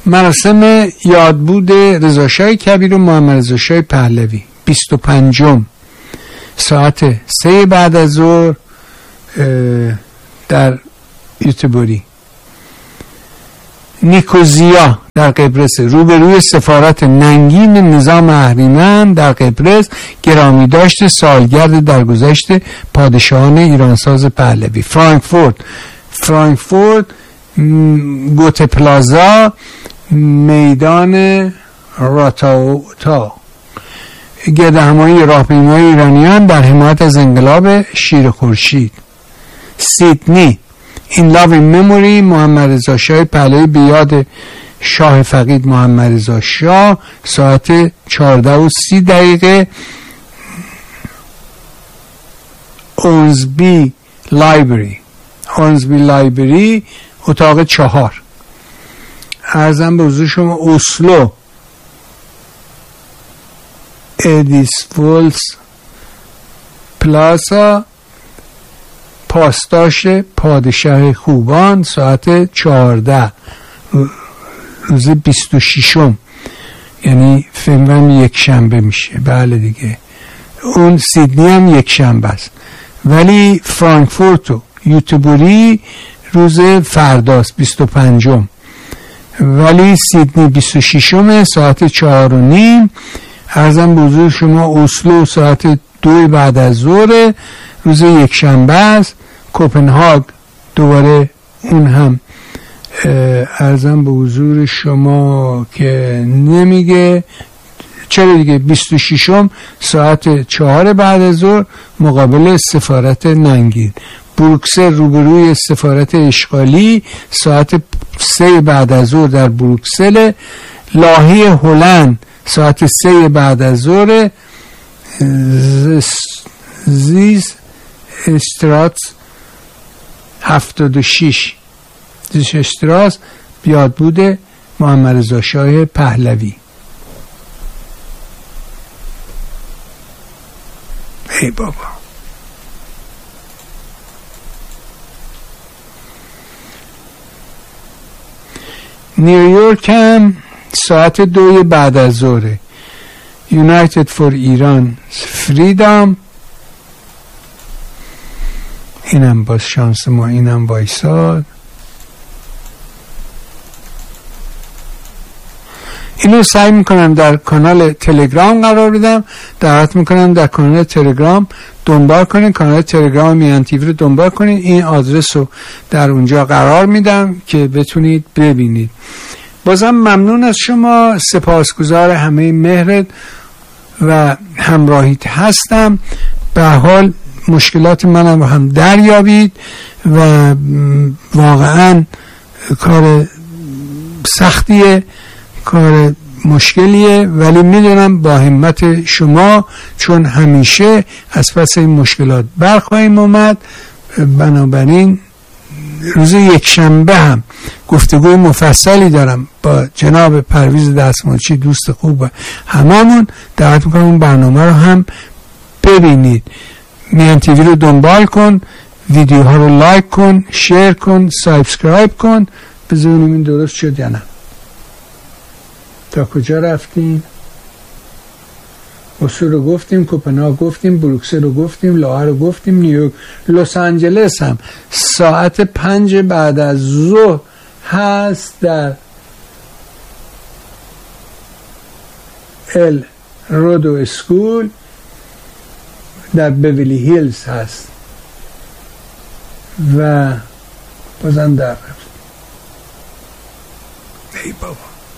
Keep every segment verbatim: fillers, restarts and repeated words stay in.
مراسم یادبود رضاشاه کبیر و محمد رضا شاه پهلوی بیست و پنجم ساعت سه بعد از ظهر در یوتبوری. نیکوزیا در قبرس، روبروی سفارت ننگین نظام اهریمن در قبرس، گرامی داشت سالگرد درگذشت پادشاهان ایرانساز پهلوی. فرانکفورت فرانکفورت گوته پلازا، میدان راتاوتا، گردهمایی راهپیمای ایرانیان در حمایت از انقلاب شیر خورشید. سیدنی این لاو مموری محمد رضا شاه پهلوی به یاد شاه فقید محمد رضا شاه، ساعت چهارده و سی دقیقه. اورنزبی لایبرری اورنزبی لایبرری اتاق چهار. عرضم به حضور شما اسلو ادیسفولس پلاسا، پاسداشت پادشاه خوبان، ساعت چهارده، روز بیست و ششم، یعنی فهمم یک شنبه میشه. بله دیگه، اون سیدنی هم یک شنبه است، ولی فرانکفورت و یوتبوری روز فرداست بیست و پنجم، ولی سیدنی بیست و ششم ساعت چهار و نیم. عرضم به حضور شما اسلو ساعت دو بعد از ظهر، روز یک شنبه است. کوپنهاگ دوباره اون هم عرضم به حضور شما که نمیگه، چرا دیگه، بیست و ششم ساعت چهار بعد از ظهر مقابل سفارت ننگین. بروکسل روبروی سفارت اشغالی، ساعت سه بعد از ظهر در بروکسل. لاهی هلند ساعت سه بعد از ظهر. زیز استرات هفتاد و شش زیش استراس یادبود محمد رضا شاه پهلوی. ای بابا، نیویورک هم ساعت دو بعد از ظهر. یونایتد فور ایران فریدام، اینم باز شانس ما، اینم وایساد. اینو سعی میکنم در کانال تلگرام قرار بدم، دعوت میکنم در کانال تلگرام دنبال کنین، کانال تلگرام میهن تیوی رو دنبال کنین. این آدرس رو در اونجا قرار میدم که بتونید ببینید. بازم ممنون از شما، سپاسگزار همه مهرت و همراهیت هستم. به حال مشکلات منم رو هم دریابید و واقعا کار سختیه، کار مشکلیه، ولی میدونم با همت شما، چون همیشه از پس این مشکلات برخواهیم اومد. بنابراین روز یک شنبه هم گفتگوی مفصلی دارم با جناب پرویز دستمالچی، دوست خوب هممون. دعوت میکنم اون برنامه رو هم ببینید. میهن تیوی رو دنبال کن، ویدیوها رو لایک کن، شیر کن، سابسکرایب کن. بذاریم این درست شد یا نه. تا کجا رفتیم؟ اسلو رو گفتیم، کوپنهاگ گفتیم، بروکسل رو گفتیم، لاهه رو گفتیم، نیویورک. لس آنجلس هم ساعت پنج بعد از ظهر هست در ال رودو اسکول در بیولی هیلز هست و بازم در رفت. ای بابا،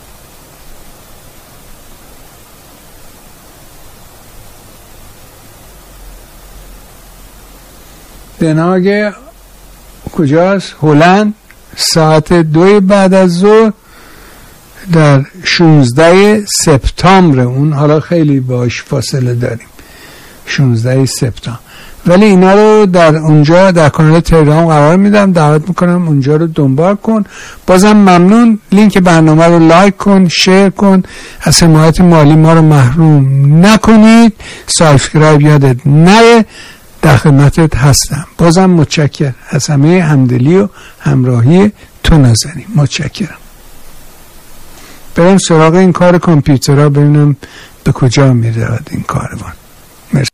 دنهاگ کجاست؟ هلند ساعت دو بعد از ظهر در شانزده سپتامبر. اون حالا خیلی باش فاصله داریم، شانزده سپتامبر، ولی اینا رو در اونجا در کانال تلگرام قرار میدم. دعوت میکنم اونجا رو دنبال کن. بازم ممنون. لینک برنامه رو لایک کن، شیر کن، از حمایت مالی ما رو محروم نکنید. سابسکرایب یادت نره. در خدمتت هستم. بازم متشکرم از همه همدلی و همراهی تو. نازنین متشکرم. برم سراغ این کار کامپیوترها ببینم به کجا میرود این کاروان. مرسی.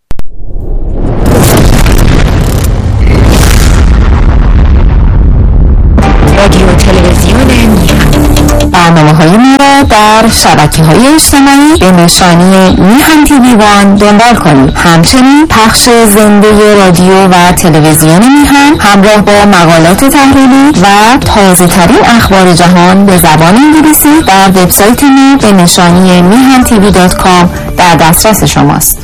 رادیو تلویزیون میهن، برنامه‌های ما را در شبکه‌های اجتماعی به نشانی میهن تیوی وان دنبال کنید. همچنین پخش زنده رادیو و تلویزیون میهن همراه با مقالات تحلیلی و تازه‌ترین اخبار جهان به زبان انگلیسی در وبسایت ما به نشانی میهن تیوی دات کام در دسترس شماست.